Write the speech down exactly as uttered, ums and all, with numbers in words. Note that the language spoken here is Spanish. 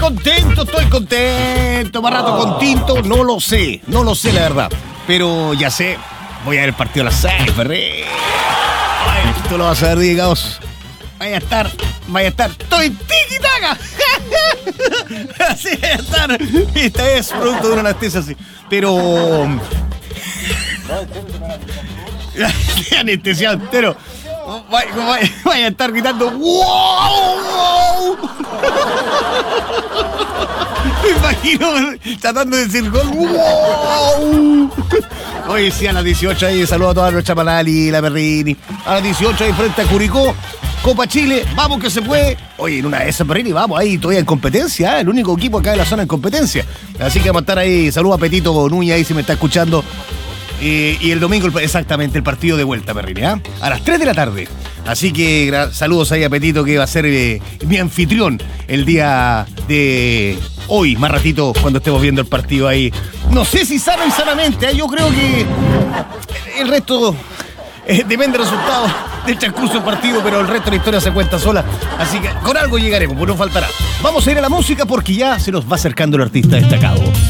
contento, estoy contento. Más rato con tinto, no lo sé, no lo sé la verdad. Pero ya sé, voy a ver el partido a las seis, Ferrer. Ay, tú lo vas a ver, digamos. Vaya a estar, vaya a estar. ¡Estoy tiki-taka! Así va a estar. Esta es producto de una anestesia así. Pero... anestesiado entero. Vaya, vaya, vaya a estar gritando ¡wow! ¡Wow! Me imagino tratando de decir gol ¡wow! Hoy sí, a las dieciocho ahí saludo a toda nuestra Manali y la Perrini. A las dieciocho ahí frente a Curicó, Copa Chile, vamos que se puede. Oye, en una de esas, Perrini, vamos ahí todavía en competencia, ¿eh? El único equipo acá de la zona en competencia. Así que vamos a estar ahí, saludo a Petito Núñez ahí si me está escuchando. Eh, y el domingo, exactamente, el partido de vuelta, Perrini, ¿eh? A las tres de la tarde. Así que gra- saludos ahí a Petito, que va a ser eh, mi anfitrión el día de hoy, más ratito, cuando estemos viendo el partido ahí. No sé si sano y sanamente, ¿eh? Yo creo que el resto eh, depende del resultado del transcurso del partido, pero el resto de la historia se cuenta sola. Así que con algo llegaremos, pues no faltará. Vamos a ir a la música porque ya se nos va acercando el artista destacado.